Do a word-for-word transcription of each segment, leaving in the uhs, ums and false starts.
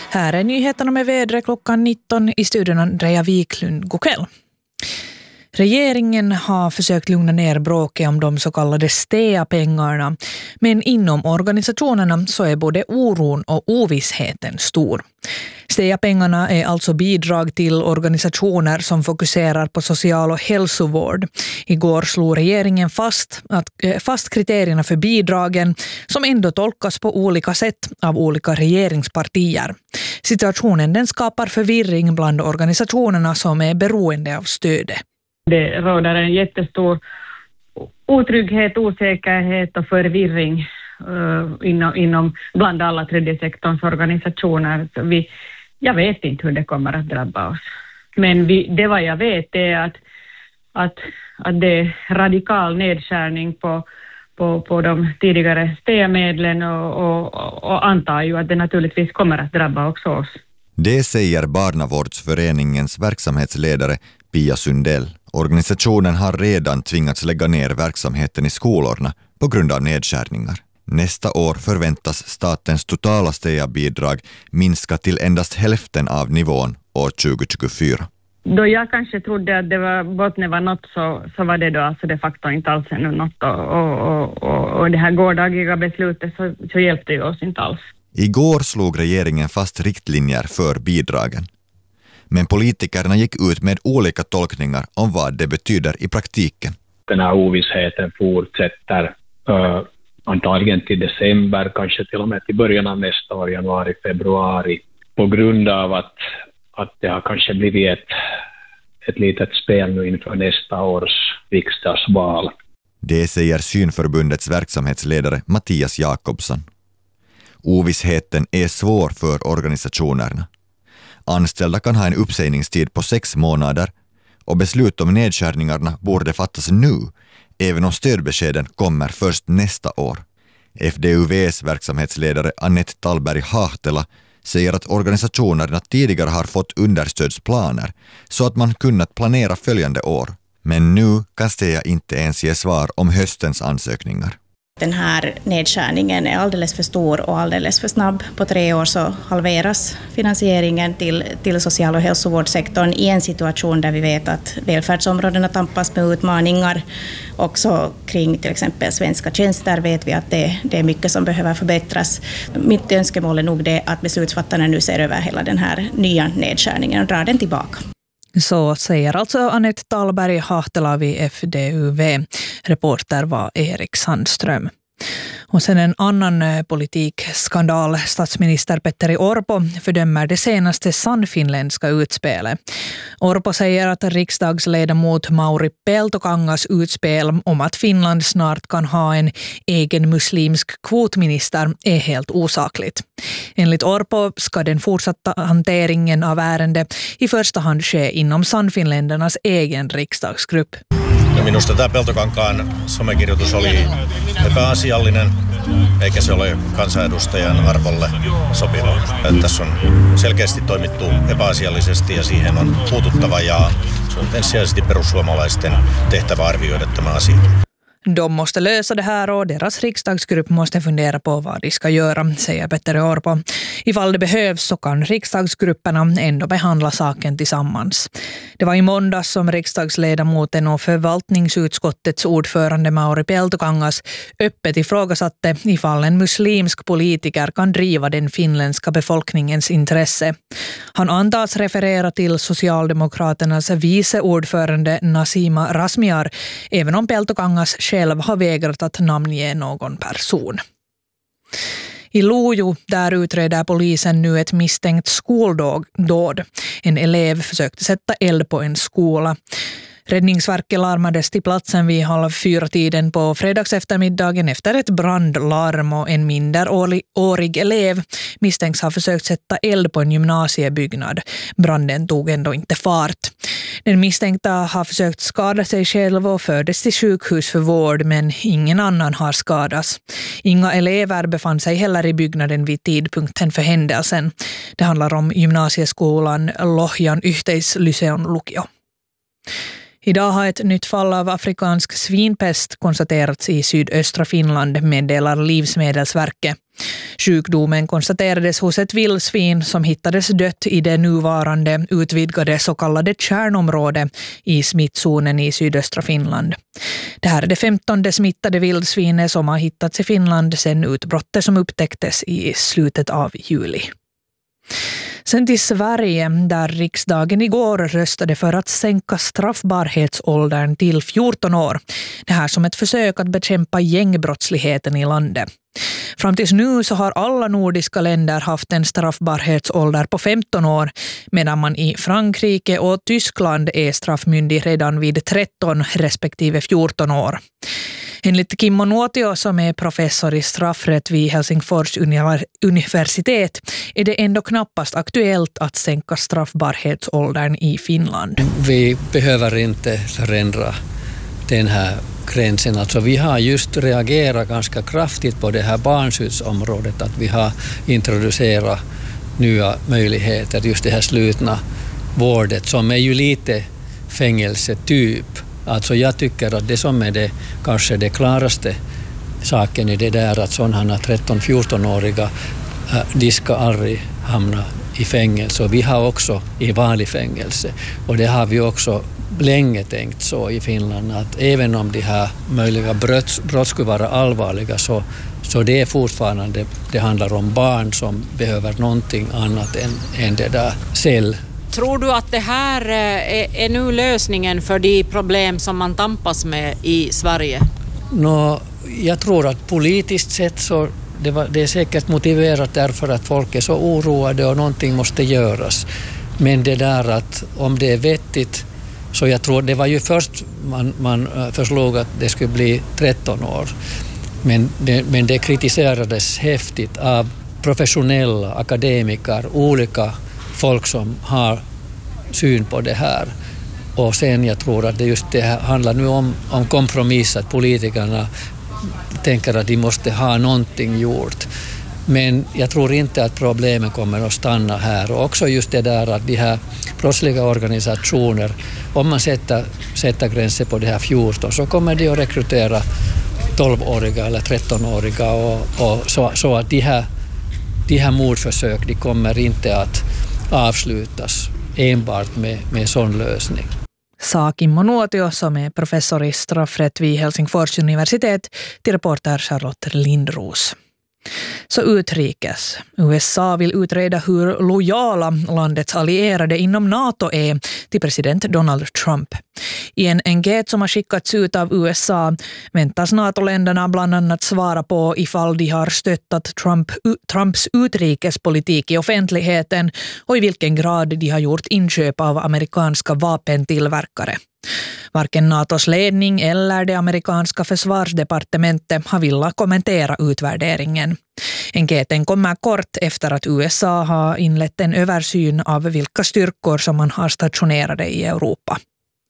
Här är nyheterna med vädret klockan nitton, i studion Andrea Wiklund. God kväll. Regeringen har försökt lugna ner bråket om de så kallade S T E A-pengarna, men inom organisationerna så är både oron och ovissheten stor. S T E A-pengarna är alltså bidrag till organisationer som fokuserar på social- och hälsovård. Igår slog regeringen fast, att, fast kriterierna för bidragen, som ändå tolkas på olika sätt av olika regeringspartier. Situationen den skapar förvirring bland organisationerna som är beroende av stödet. Det råder en jättestor otrygghet, osäkerhet och förvirring uh, inom, inom bland alla tredje sektorns organisationer. Så vi, jag vet inte hur det kommer att drabba oss. Men vi, det vad jag vet är att, att, att det är radikal nedskärning på, på, på de tidigare S T E A-medlen och, och, och antar ju att det naturligtvis kommer att drabba också oss. Det säger Barnavårdsföreningens verksamhetsledare Pia Sundell. Organisationen har redan tvingats lägga ner verksamheten i skolorna på grund av nedskärningar. Nästa år förväntas statens totala S T E A-bidrag minska till endast hälften av nivån år tjugo tjugofyra. Då jag kanske trodde att det var botten var något, så, så var det då alltså de facto inte alls ännu något. Och, och, och, och det här gårdagliga beslutet så, så hjälpte ju oss inte alls. Igår slog regeringen fast riktlinjer för bidragen. Men politikerna gick ut med olika tolkningar om vad det betyder i praktiken. Den här ovissheten fortsätter uh, antagligen till december, kanske till och med till början av nästa år, januari, februari. På grund av att, att det har kanske blivit ett, ett litet spel nu inför nästa års riksdagsval. Det säger Synförbundets verksamhetsledare Mattias Jakobsson. Ovissheten är svår för organisationerna. Anställda kan ha en uppsägningstid på sex månader och beslut om nedskärningarna borde fattas nu, även om stödbeskeden kommer först nästa år. F D U V:s verksamhetsledare Annette Tallberg-Hahtela säger att organisationerna tidigare har fått understödsplaner så att man kunnat planera följande år. Men nu kan S T E A inte ens ge svar om höstens ansökningar. Den här nedskärningen är alldeles för stor och alldeles för snabb. På tre år så halveras finansieringen till, till social- och hälsovårdssektorn i en situation där vi vet att välfärdsområdena tampas med utmaningar. Också kring till exempel svenska tjänster vet vi att det, det är mycket som behöver förbättras. Mitt önskemål är nog det att beslutsfattarna nu ser över hela den här nya nedskärningen och drar den tillbaka. Så säger alltså Annette Tallberg-Hahtela vid F D U V. Reporter var Erik Sandström. Och sen en annan politikskandal. Statsminister Petteri Orpo fördömer det senaste sannfinländska utspelet. Orpo säger att riksdagsledamot Mauri Peltokangas utspel om att Finland snart kan ha en egen muslimsk kvotminister är helt osakligt. Enligt Orpo ska den fortsatta hanteringen av ärendet i första hand ske inom sannfinländarnas egen riksdagsgrupp. Minusta tämä Peltokankaan somekirjoitus oli epäasiallinen, eikä se ole kansanedustajan arvolle sopiva. Tässä on selkeästi toimittu epäasiallisesti ja siihen on puututtava, ja se on ensisijaisesti perussuomalaisten tehtävä arvioida tämä asia. De måste lösa det här och deras riksdagsgrupp måste fundera på vad de ska göra, säger Petteri Orpo. Ifall det behövs så kan riksdagsgrupperna ändå behandla saken tillsammans. Det var i måndags som riksdagsledamoten och förvaltningsutskottets ordförande Mauri Peltokangas öppet ifrågasatte ifall en muslimsk politiker kan driva den finländska befolkningens intresse. Han antas referera till Socialdemokraternas vice ordförande Nasima Razmyar, även om Peltokangas själv har vägrat att namnge någon person. I Lojo där utreder polisen nu ett misstänkt skoldåd. En elev försökte sätta eld på en skola. Räddningsverket larmades till platsen vid halv fyra tiden på fredags eftermiddagen efter ett brandlarm, och en minderårig elev misstänks ha försökt sätta eld på en gymnasiebyggnad. Branden tog ändå inte fart. Den misstänkta har försökt skada sig själv och fördes till sjukhus för vård, men ingen annan har skadats. Inga elever befann sig heller i byggnaden vid tidpunkten för händelsen. Det handlar om gymnasieskolan Lohjan Yhteislyseon Lukio. Idag har ett nytt fall av afrikansk svinpest konstaterats i sydöstra Finland, meddelar Livsmedelsverket. Sjukdomen konstaterades hos ett vildsvin som hittades dött i det nuvarande utvidgade så kallade kärnområdet i smittzonen i sydöstra Finland. Det här är det femtonde smittade vildsvinet som har hittats i Finland sedan utbrottet som upptäcktes i slutet av juli. Sen till Sverige, där riksdagen igår röstade för att sänka straffbarhetsåldern till fjorton år. Det här som ett försök att bekämpa gängbrottsligheten i landet. Fram tills nu så har alla nordiska länder haft en straffbarhetsålder på femton år, medan man i Frankrike och Tyskland är straffmyndig redan vid tretton respektive fjorton år. Enligt Kimmo Nuotio, som är professor i straffrätt vid Helsingfors universitet, är det ändå knappast aktuellt att sänka straffbarhetsåldern i Finland. Vi behöver inte förändra den här gränsen. Alltså vi har just reagerat ganska kraftigt på det här barnskyddsområdet, att vi har introducerat nya möjligheter, just det här slutna vårdet som är ju lite fängelsetyp. Alltså jag tycker att det som är det kanske det klaraste saken är det där att sådana tretton-fjorton-åriga de ska aldrig hamna i fängelse. Och vi har också i vanlig fängelse, och det har vi också länge tänkt så i Finland, att även om de här möjliga brott, brott skulle vara allvarliga så, så det är fortfarande, det handlar om barn som behöver någonting annat än, än det där cell. Tror du att det här är, är nu lösningen för de problem som man tampas med i Sverige? Nå, jag tror att politiskt sett så det, var, det är säkert motiverat därför att folk är så oroade och någonting måste göras. Men det där att om det är vettigt, så jag tror det var ju först man, man förslog att det skulle bli tretton år. Men det, men det kritiserades häftigt av professionella akademiker, olika folk som har syn på det här. Och sen jag tror att det just det här handlar nu om, om kompromiss, att politikerna tänker att de måste ha någonting gjort. Men jag tror inte att problemen kommer att stanna här. Och också just det där att de här brottsliga organisationer, om man sätter, sätter gränser på det här fjorton, så kommer de att rekrytera tolvåriga eller trettonåriga och, och så, så att de här, de här mordförsök de kommer inte att avslutas enbart med, med sån lösning. Sa Kimmo Nuotio, som är professor i straffrätt vid Helsingfors universitet, till reporter Charlotte Lindros. Så utrikes. U S A vill utreda hur lojala landets allierade inom NATO är till president Donald Trump. I en enkät som har skickats ut av U S A väntas NATO-länderna bland annat svara på ifall de har stöttat Trump, Trumps utrikespolitik i offentligheten och i vilken grad de har gjort inköp av amerikanska vapentillverkare. Varken NATOs ledning eller det amerikanska försvarsdepartementet har velat kommentera utvärderingen. Enkäten kommer kort efter att U S A har inlett en översyn av vilka styrkor som man har stationerade i Europa.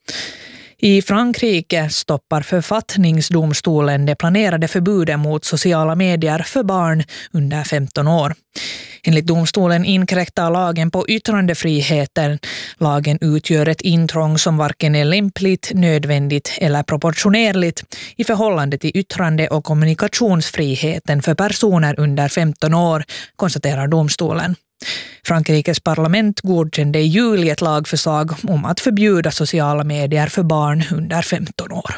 I Frankrike stoppar författningsdomstolen det planerade förbudet mot sociala medier för barn under femton år. Enligt domstolen inkräktar lagen på yttrandefriheten. Lagen utgör ett intrång som varken är lämpligt, nödvändigt eller proportionerligt i förhållande till yttrande- och kommunikationsfriheten för personer under femton år, konstaterar domstolen. Frankrikes parlament godkände i juli ett lagförslag om att förbjuda sociala medier för barn under femton år.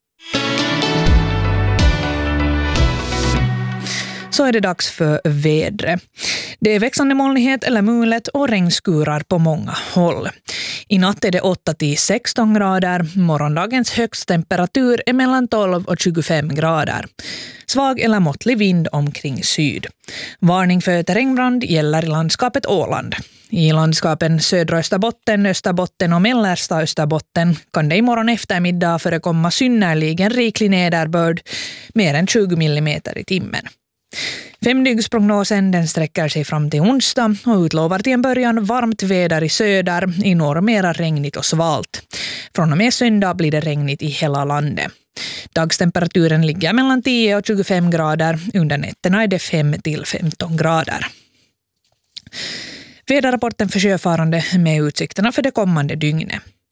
Så är det dags för vädret. Det är växande molnighet eller mulet och regnskurar på många håll. I natt är det åtta till sexton grader. Morgondagens högsttemperatur är mellan tolv och tjugofem grader. Svag eller måttlig vind omkring syd. Varning för terrängbrand gäller i landskapet Åland. I landskapen södra Österbotten, Österbotten och mellersta Österbotten kan det imorgon eftermiddag förekomma synnerligen riklig nederbörd, mer än tjugo millimeter i timmen. Femdygnsprognosen den sträcker sig fram till onsdag och utlovar till en början varmt väder i söder, i norr mera regnigt och svalt. Från och med söndag blir det regnigt i hela landet. Dagstemperaturen ligger mellan tio och tjugofem grader, under nätterna är det fem till femton grader. Väderrapporten för sjöfarande med utsikterna för det kommande dygnet.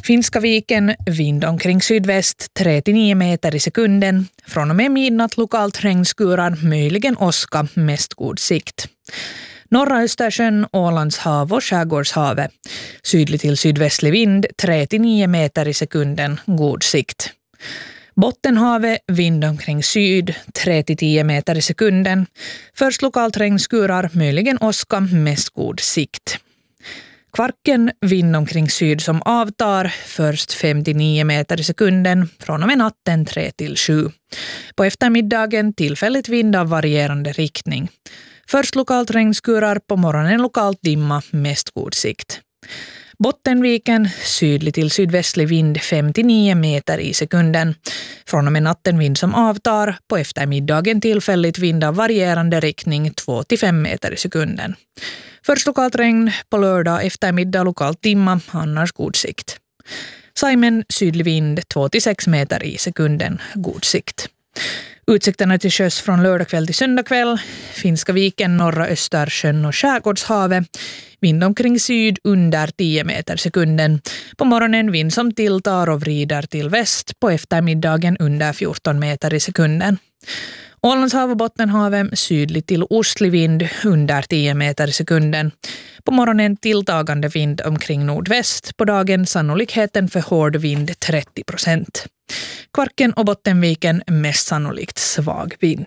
Finska viken, vind omkring sydväst tre till nio meter i sekunden. Från och med midnatt lokalt regnskurar, möjligen åska, mest god sikt. Norra Östersjön, Ålands hav och Skärgårdshavet. Sydlig till sydvästlig vind, tre till nio meter i sekunden, god sikt. Bottenhavet, vind omkring syd, tre till tio meter i sekunden. Först lokalt regnskurar, möjligen åska, mest god sikt. Kvarken, vind omkring syd som avtar, först fem till nio meter i sekunden, från och med natten tre till sju. På eftermiddagen tillfälligt vind av varierande riktning. Först lokalt regnskurar, på morgonen lokalt dimma, mest god sikt. Bottenviken, sydlig till sydvästlig vind fem till nio meter i sekunden. Från och med natten vind som avtar, på eftermiddagen tillfälligt vind av varierande riktning två till fem meter i sekunden. Först lokalt regn, på lördag eftermiddag lokalt dimma, annars god sikt. Saimen, sydlig vind två till sex meter i sekunden, god sikt. Utsikterna till sjöss från lördagkväll till söndagkväll. Finska viken, norra Östersjön och Skärgårdshavet. Vind omkring syd under tio meter sekunden. På morgonen vind som tilltar och vrider till väst. På eftermiddagen under fjorton meter i sekunden. Ålandshav och Bottenhavet, sydlig till ostlig vind under tio meter i sekunden. På morgonen tilltagande vind omkring nordväst. På dagen sannolikheten för hård vind trettio procent. Kvarken och Bottenviken, mest sannolikt svag vind.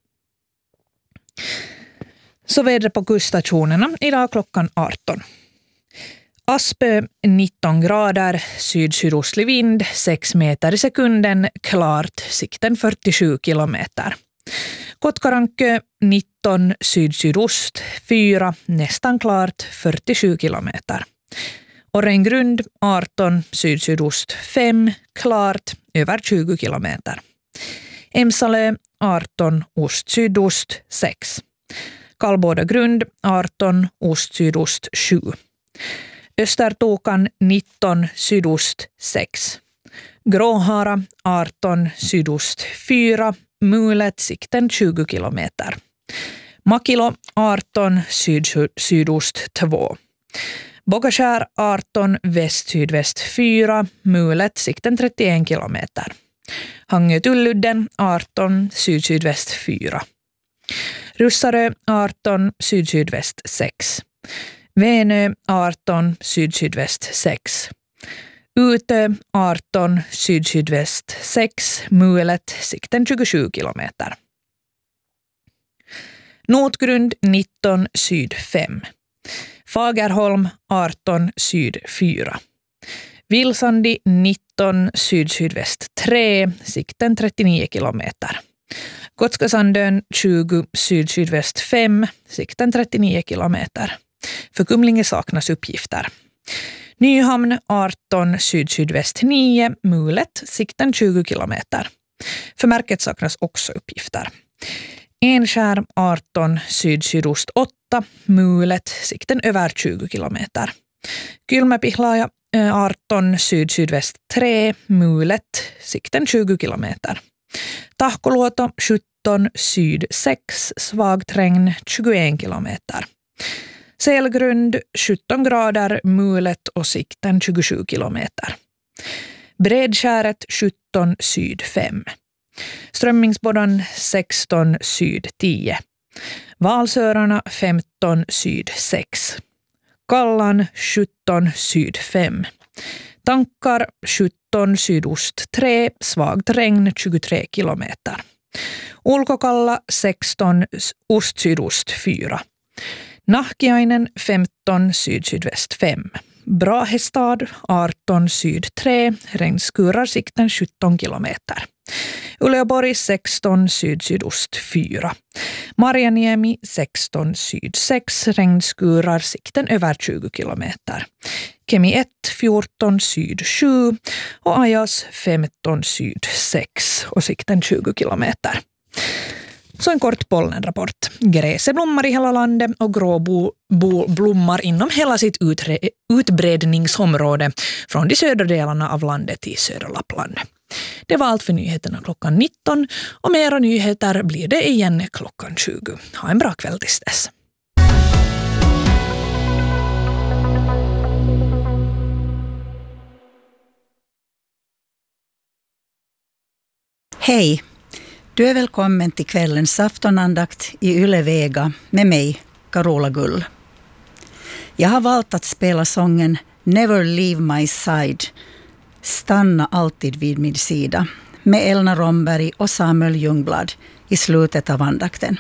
Så vädret på kuststationerna idag klockan arton. Aspö nitton grader, syd-sydostlig vind sex meter i sekunden, klart, sikten fyrtiosju kilometer. Kotkarankö nitton, syd-sydost fyra, nästan klart, fyrtiosju kilometer. Orrengrund arton, syd-sydost fem, klart, över tjugo kilometer. Emsalö arton, ost-sydost sex. Kallbådagrund arton, ost-sydost sju. Östertokan nitton, sydost sex. Gråhara arton, sydost fyra, Mulet sikten tjugo kilometer. Makilo arton, syd-sydost två. Bogaskär arton, väst-sydväst fyra, Mulet sikten trettioen kilometer. Hangö-Tulludden arton, syd-sydväst fyra. Russarö arton, syd-sydväst sex. Vänö arton, syd-sydväst sex. Utö arton, syd-sydväst sex, Mulet sikten tjugosju kilometer. Notgrund nitton, syd fem. Fagerholm arton, syd fyra. Vilsandi nitton, syd-sydväst tre, sikten trettionio kilometer. Gotskasandön tjugo, syd-sydväst fem, sikten trettionio kilometer. För Kumlinge saknas uppgifter. Nyhamn arton, syd-sydväst nio, Mulet, sikten tjugo kilometer. För märket saknas också uppgifter. Enskär arton, syd-sydost åtta, Mulet, sikten över tjugo kilometer. Kylmäpihlaja arton, syd-sydväst tre, Mulet, sikten tjugo kilometer. Tahkoluoto sjutton, syd sex, svagt regn tjugoen kilometer. Selgrund sjutton grader, Mulet och sikten tjugosju kilometer. Bredskäret sjutton, syd fem. Strömmingsbodan sexton, syd tio. Valsörarna femton, syd sex. Kallan sjutton, syd fem. Tankar sjutton, sydost tre, svagt regn tjugotre kilometer. Ulkokalla sexton, ost-sydost fyra. Nahkiainen femton, syd-sydväst fem. Brahestad arton, syd tre, regnskurar sikten sjutton kilometer. Uleåborg sexton, syd-sydost fyra. Marjaniemi sexton, syd sex, regnskurar sikten över tjugo kilometer. Kemi ett fjorton, syd sju och Ajas femton, syd sex och sikten tjugo kilometer. Så en kort pollenrapport. Gräset blommar i hela landet och gråbo bo, blommar inom hela sitt utre, utbredningsområde från de södra delarna av landet till södra Lappland. Det var allt för nyheterna klockan nitton och mera nyheter blir det igen klockan tjugo. Ha en bra kväll tills dess. Hej! Du är välkommen till kvällens aftonandakt i Yle Vega med mig, Carola Gull. Jag har valt att spela sången Never Leave My Side, stanna alltid vid min sida, med Elna Romberg och Samuel Ljungblad i slutet av andakten.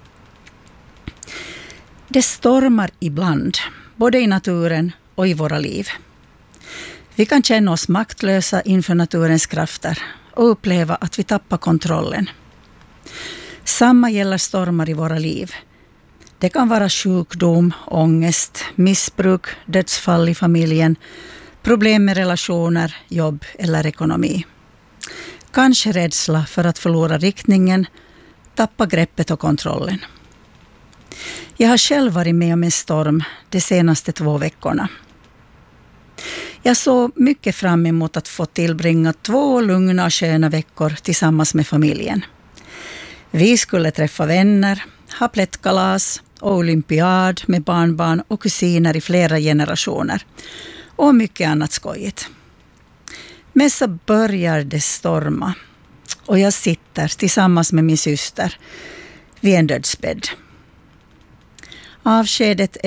Det stormar ibland, både i naturen och i våra liv. Vi kan känna oss maktlösa inför naturens krafter och uppleva att vi tappar kontrollen. Samma gäller stormar i våra liv. Det kan vara sjukdom, ångest, missbruk, dödsfall i familjen, problem med relationer, jobb eller ekonomi. Kanske rädsla för att förlora riktningen, tappa greppet och kontrollen. Jag har själv varit med om en storm de senaste två veckorna. Jag såg mycket fram emot att få tillbringa två lugna och sköna veckor tillsammans med familjen. Vi skulle träffa vänner, ha plättkalas och olympiad med barnbarn och kusiner i flera generationer. Och mycket annat skojigt. Men så börjar det storma. Och jag sitter tillsammans med min syster vid en dödsbädd. Avskedet